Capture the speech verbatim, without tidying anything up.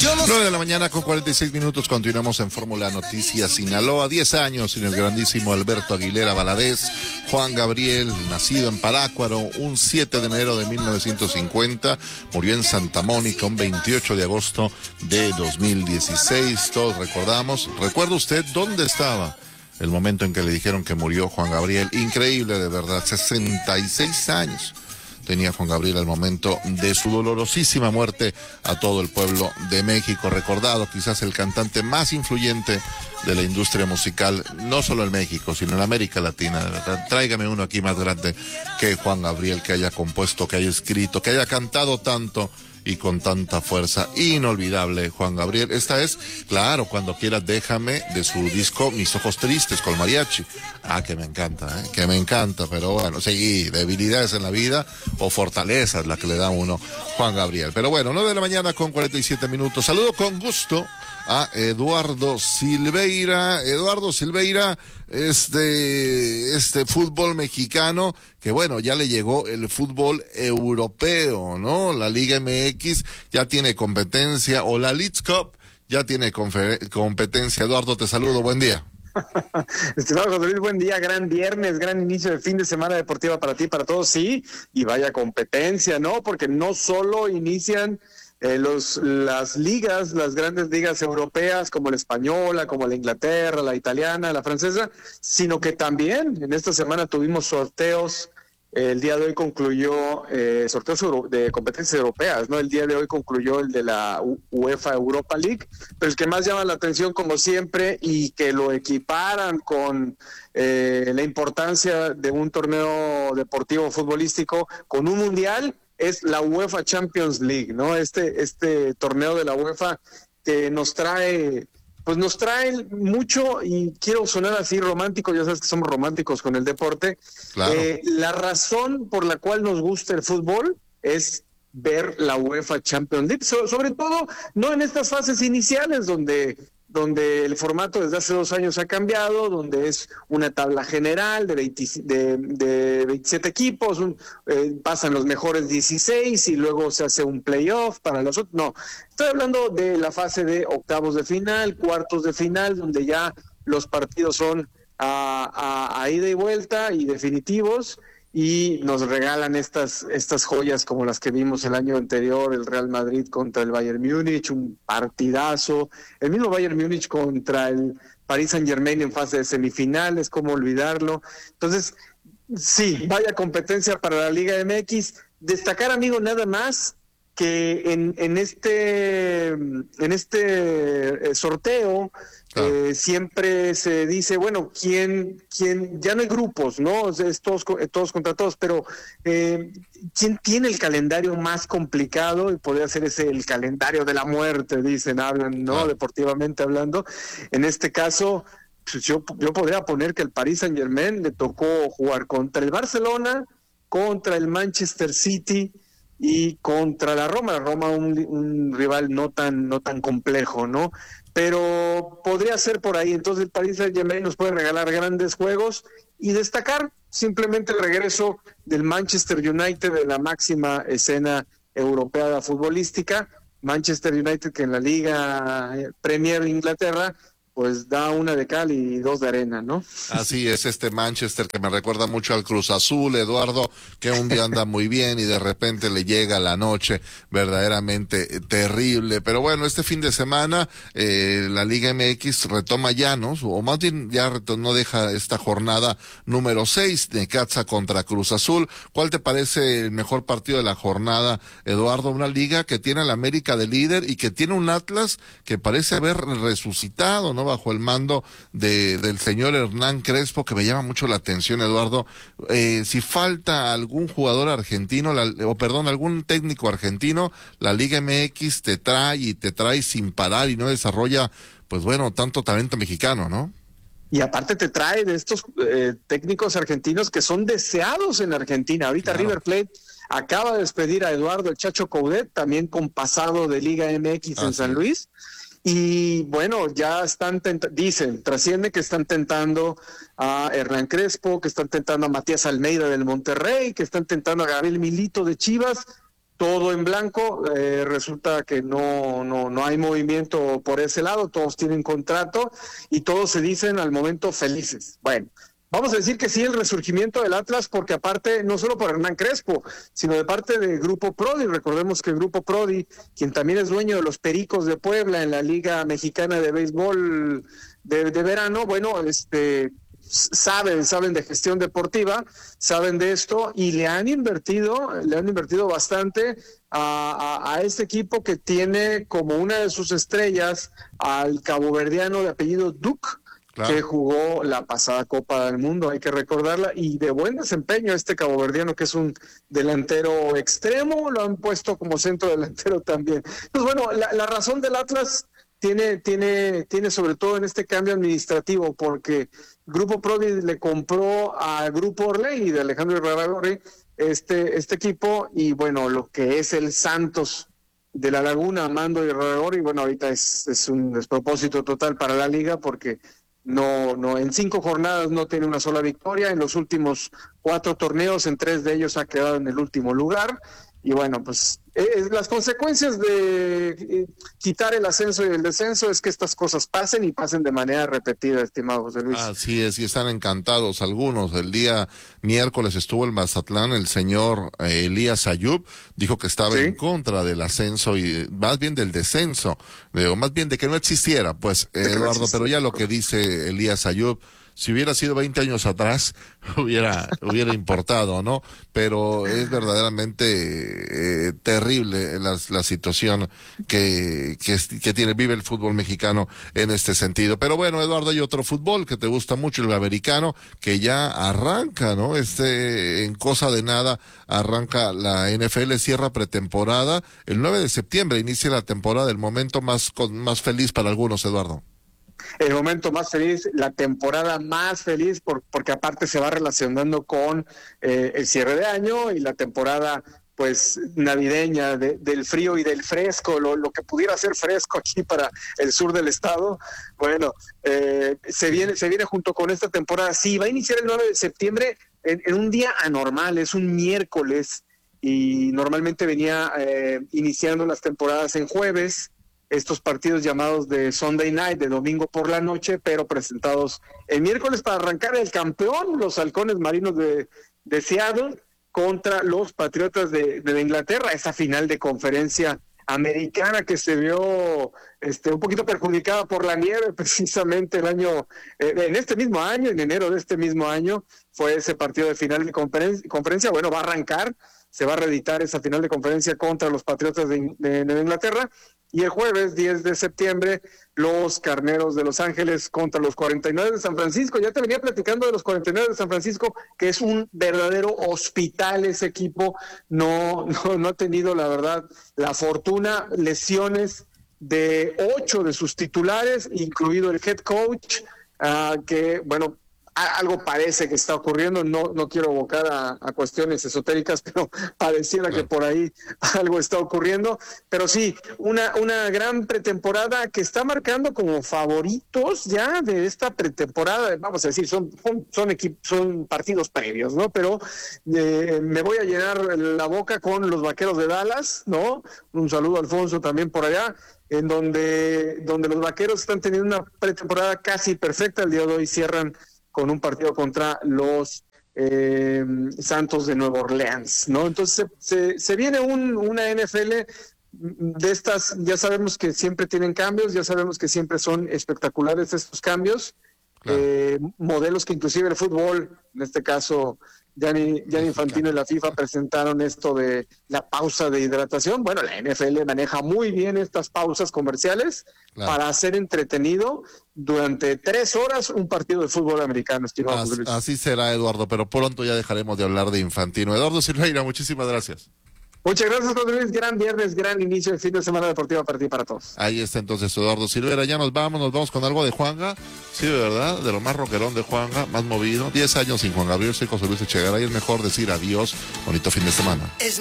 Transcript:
nueve de la mañana con cuarenta y seis minutos, continuamos en Fórmula Noticias Sinaloa. diez años sin el grandísimo Alberto Aguilera Valadez. Juan Gabriel, nacido en Parácuaro un siete de enero de mil novecientos cincuenta, murió en Santa Mónica un veintiocho de agosto de dos mil dieciséis. Todos recordamos. ¿Recuerda usted dónde estaba el momento en que le dijeron que murió Juan Gabriel? Increíble, de verdad, sesenta y seis años tenía Juan Gabriel al momento de su dolorosísima muerte. A todo el pueblo de México, recordado quizás el cantante más influyente de la industria musical, no solo en México, sino en América Latina, de verdad. Tráigame uno aquí más grande que Juan Gabriel, que haya compuesto, que haya escrito, que haya cantado tanto y con tanta fuerza. Inolvidable Juan Gabriel. Esta es, claro, Cuando quieras déjame, de su disco Mis ojos tristes con mariachi. Ah, que me encanta, ¿eh? Que me encanta, pero bueno, sí, debilidades en la vida o fortalezas la que le da uno Juan Gabriel. Pero bueno, nueve de la mañana con cuarenta y siete minutos. Saludo con gusto a Eduardo Silveira. Eduardo Silveira es de este fútbol mexicano, que bueno, ya le llegó el fútbol europeo, ¿no? La Liga M X ya tiene competencia, o la Leagues Cup ya tiene competencia. Eduardo, te saludo, buen día. Estimado José Luis, buen día, gran viernes, gran inicio de fin de semana deportiva para ti, para todos, sí, y vaya competencia, ¿no? Porque no solo inician Eh, los, las ligas, las grandes ligas europeas, como la española, como la Inglaterra, la italiana, la francesa, sino que también en esta semana tuvimos sorteos. Eh, el día de hoy concluyó eh, sorteos de competencias europeas, ¿no? El día de hoy concluyó el de la UEFA Europa League, pero el que más llama la atención, como siempre, y que lo equiparan con eh, la importancia de un torneo deportivo futbolístico, con un mundial, es la UEFA Champions League, ¿no? Este, este torneo de la UEFA que nos trae, pues nos trae mucho, y quiero sonar así romántico, ya sabes que somos románticos con el deporte. Claro. Eh, la razón por la cual nos gusta el fútbol es ver la UEFA Champions League, so, sobre todo no en estas fases iniciales donde donde el formato desde hace dos años ha cambiado, donde es una tabla general de, veinte, de, de veintisiete equipos, un, eh, pasan los mejores dieciséis y luego se hace un playoff para los otros. No, estoy hablando de la fase de octavos de final, cuartos de final, donde ya los partidos son a, a, a ida y vuelta y definitivos, y nos regalan estas estas joyas como las que vimos el año anterior, el Real Madrid contra el Bayern Múnich, un partidazo, el mismo Bayern Múnich contra el Paris Saint-Germain en fase de semifinales, cómo olvidarlo. Entonces, sí, vaya competencia para la Liga M X. Destacar, amigo, nada más que en, en este en este sorteo claro. eh, siempre se dice, bueno, quién quién ya no hay grupos, ¿no? Es todos todos contra todos, pero eh, quién tiene el calendario más complicado, y podría ser ese el calendario de la muerte, dicen, hablan, ¿no? Claro. Deportivamente hablando. En este caso, pues yo yo podría poner que el Paris Saint-Germain le tocó jugar contra el Barcelona, contra el Manchester City y contra la Roma. La Roma un, un rival no tan no tan complejo, ¿no? Pero podría ser por ahí. Entonces el Paris Saint-Germain nos puede regalar grandes juegos, y destacar simplemente el regreso del Manchester United de la máxima escena europea futbolística. Manchester United, que en la Liga Premier de Inglaterra pues da una de cal y dos de arena, ¿no? Así es, este Manchester que me recuerda mucho al Cruz Azul, Eduardo, que un día anda muy bien y de repente le llega la noche verdaderamente terrible. Pero bueno, este fin de semana eh, la Liga M X retoma ya, ¿no? O más bien ya no deja esta jornada número seis, Necaxa contra Cruz Azul. ¿Cuál te parece el mejor partido de la jornada, Eduardo? Una liga que tiene a la América de líder y que tiene un Atlas que parece haber resucitado, ¿no? Bajo el mando de del señor Hernán Crespo, que me llama mucho la atención, Eduardo. Eh, si falta algún jugador argentino, la, o perdón, algún técnico argentino, la Liga M X te trae y te trae sin parar y no desarrolla, pues bueno, tanto talento mexicano, ¿no? Y aparte te trae de estos eh, técnicos argentinos que son deseados en Argentina. Ahorita claro. River Plate acaba de despedir a Eduardo el Chacho Coudet, también con pasado de Liga M X ah, en San sí. Luis. Y bueno, ya están, tent- dicen, trasciende que están tentando a Hernán Crespo, que están tentando a Matías Almeida del Monterrey, que están tentando a Gabriel Milito de Chivas. todo en blanco, eh, resulta que no, no, no hay movimiento por ese lado, todos tienen contrato y todos se dicen al momento felices. Bueno, vamos a decir que sí el resurgimiento del Atlas, porque aparte, no solo por Hernán Crespo, sino de parte del Grupo Prodi. Recordemos que el Grupo Prodi, quien también es dueño de los Pericos de Puebla en la Liga Mexicana de Béisbol de, de verano, bueno, este... saben, saben de gestión deportiva, saben de esto y le han invertido, le han invertido bastante a, a, a este equipo que tiene como una de sus estrellas al caboverdiano de apellido Duke, claro, que jugó la pasada Copa del Mundo, hay que recordarla, y de buen desempeño este caboverdiano, que es un delantero extremo, lo han puesto como centro delantero también. Pues bueno, la, la razón del Atlas tiene, tiene, tiene sobre todo en este cambio administrativo, porque Grupo Prodi le compró a Grupo Orlegui de Alejandro Irarrágorri este, este equipo, y bueno, lo que es el Santos de la Laguna, Mando Irarrágorri, bueno, ahorita es, es un despropósito total para la liga, porque no, no, en cinco jornadas no tiene una sola victoria, en los últimos cuatro torneos, en tres de ellos ha quedado en el último lugar. Y bueno, pues eh, las consecuencias de eh, quitar el ascenso y el descenso es que estas cosas pasen y pasen de manera repetida, estimado José Luis. Así es, y están encantados algunos. El día miércoles estuvo en Mazatlán el señor eh, Elías Ayub, dijo que estaba ¿Sí? en contra del ascenso y más bien del descenso, eh, o más bien de que no existiera, pues eh, Eduardo, pero ya lo que dice Elías Ayub, si hubiera sido veinte años atrás, hubiera hubiera importado, ¿no? Pero es verdaderamente eh, terrible la, la situación que, que, que tiene, vive el fútbol mexicano en este sentido. Pero bueno, Eduardo, hay otro fútbol que te gusta mucho, el americano, que ya arranca, ¿no? Este, en cosa de nada, arranca la N F L, cierra pretemporada. El nueve de septiembre inicia la temporada, el momento más, con, más feliz para algunos, Eduardo. El momento más feliz, la temporada más feliz, por, porque aparte se va relacionando con eh, el cierre de año y la temporada pues navideña, de, del frío y del fresco, lo, lo que pudiera ser fresco aquí para el sur del estado. Bueno, eh, se viene se viene junto con esta temporada. Sí, va a iniciar el nueve de septiembre en, en un día anormal, es un miércoles, y normalmente venía eh, iniciando las temporadas en jueves, estos partidos llamados de Sunday Night, de domingo por la noche, pero presentados el miércoles para arrancar el campeón, los Halcones Marinos de, de Seattle, contra los Patriotas de, de Inglaterra, esa final de conferencia americana que se vio este, un poquito perjudicada por la nieve, precisamente el año, eh, en este mismo año, en enero de este mismo año, fue ese partido de final de conferen- conferencia, bueno, va a arrancar, se va a reeditar esa final de conferencia contra los Patriotas de, de, de Inglaterra. Y el jueves diez de septiembre, los Carneros de Los Ángeles contra los cuarenta y nueve de San Francisco. Ya te venía platicando de los cuarenta y nueve de San Francisco, que es un verdadero hospital ese equipo. No, no, no ha tenido, la verdad, la fortuna, lesiones de ocho de sus titulares, incluido el head coach, uh, que, bueno, algo parece que está ocurriendo, no no quiero evocar a, a cuestiones esotéricas, pero pareciera que por ahí algo está ocurriendo, pero sí, una una gran pretemporada que está marcando como favoritos ya de esta pretemporada, vamos a decir, son son son, equip- son partidos previos, ¿no? Pero eh, me voy a llenar la boca con los Vaqueros de Dallas, ¿no? Un saludo a Alfonso también por allá, en donde, donde los Vaqueros están teniendo una pretemporada casi perfecta. El día de hoy cierran con un partido contra los eh, Santos de Nueva Orleans, ¿no? Entonces se, se, se viene un, una N F L de estas, ya sabemos que siempre tienen cambios, ya sabemos que siempre son espectaculares estos cambios, claro. eh, modelos que inclusive el fútbol, en este caso Gianni, Gianni Infantino y la FIFA presentaron esto de la pausa de hidratación. Bueno, la N F L maneja muy bien estas pausas comerciales, claro, para hacer entretenido durante tres horas un partido de fútbol americano, estimado As, Luis. Así será, Eduardo, pero pronto ya dejaremos de hablar de Infantino. Eduardo Silveira, muchísimas gracias. Muchas gracias, José Luis. Gran viernes, gran inicio de fin de semana deportiva para ti y para todos. Ahí está entonces Eduardo Silveira. Ya nos vamos, nos vamos con algo de Juanga. Sí, de verdad, de lo más rockerón de Juanga, más movido. Diez años sin Juan Gabriel, soy José Luis Echegaray. Es mejor decir adiós. Bonito fin de semana. Es